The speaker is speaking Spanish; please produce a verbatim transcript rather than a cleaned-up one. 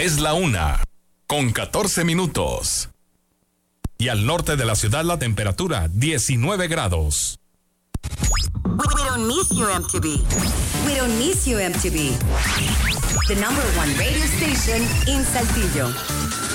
Es la una, con catorce minutos. Y al norte de la ciudad la temperatura diecinueve grados. We don't miss you, M T V. We don't miss you, M T V. The number one radio station in Saltillo.